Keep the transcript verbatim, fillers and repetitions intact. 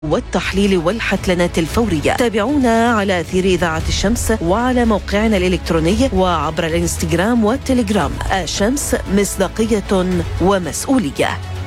والتحليل والحتلنات الفورية. تابعونا على أثير إذاعة الشمس وعلى موقعنا الإلكتروني وعبر الإنستغرام والتليجرام. الشمس، مصداقية ومسؤولية.